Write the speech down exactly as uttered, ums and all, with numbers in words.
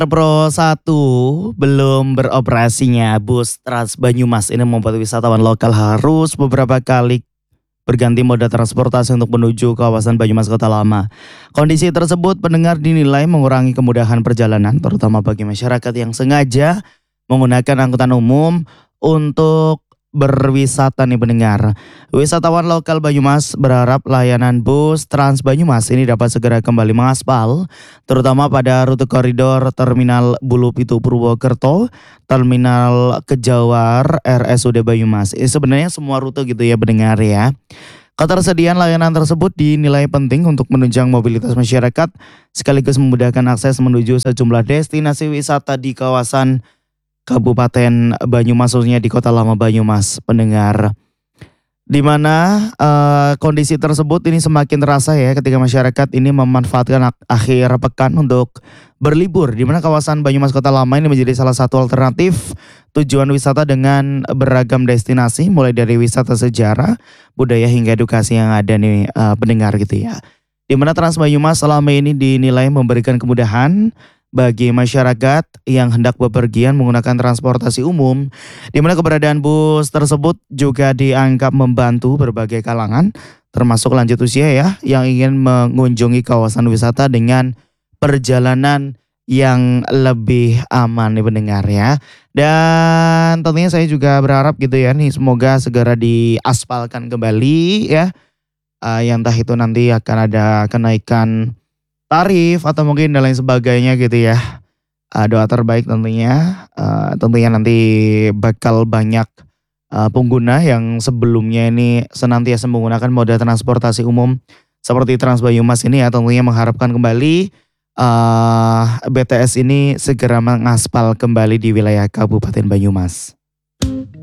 Pro satu belum beroperasinya bus Trans Banyumas ini membuat wisatawan lokal harus beberapa kali berganti moda transportasi untuk menuju kawasan Banyumas Kota Lama. Kondisi tersebut pendengar dinilai mengurangi kemudahan perjalanan terutama bagi masyarakat yang sengaja menggunakan angkutan umum untuk berwisata nih pendengar. Wisatawan lokal Banyumas berharap layanan bus Trans Banyumas ini dapat segera kembali mengaspal, terutama pada rute koridor Terminal Bulu Pitu Purwokerto, Terminal Kejawar, R S U D Banyumas. Ini sebenarnya semua rute gitu ya pendengar ya. Ketersediaan layanan tersebut dinilai penting untuk menunjang mobilitas masyarakat sekaligus memudahkan akses menuju sejumlah destinasi wisata di kawasan Kabupaten Banyumas, khususnya di Kota Lama Banyumas pendengar. Di mana eh, kondisi tersebut ini semakin terasa ya ketika masyarakat ini memanfaatkan ak- akhir pekan untuk berlibur, di mana kawasan Banyumas Kota Lama ini menjadi salah satu alternatif tujuan wisata dengan beragam destinasi mulai dari wisata sejarah, budaya hingga edukasi yang ada nih eh, pendengar gitu ya. Di mana Trans Banyumas selama ini dinilai memberikan kemudahan bagi masyarakat yang hendak bepergian menggunakan transportasi umum, di mana keberadaan bus tersebut juga dianggap membantu berbagai kalangan, termasuk lanjut usia ya, yang ingin mengunjungi kawasan wisata dengan perjalanan yang lebih aman nih pendengar ya. Dan tentunya saya juga berharap gitu ya nih, semoga segera diaspalkan kembali ya. Eh, yang entah itu nanti akan ada kenaikan tarif atau mungkin dan lain sebagainya gitu ya. Uh, doa terbaik tentunya, uh, tentunya nanti bakal banyak uh, pengguna yang sebelumnya ini senantiasa menggunakan moda transportasi umum seperti Trans Banyumas ini ya, tentunya mengharapkan kembali uh, B T S ini segera mengaspal kembali di wilayah Kabupaten Banyumas.